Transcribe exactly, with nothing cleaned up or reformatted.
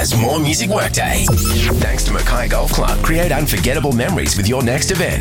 has more music workday. Thanks to Mackay Golf Club, create unforgettable memories with your next event.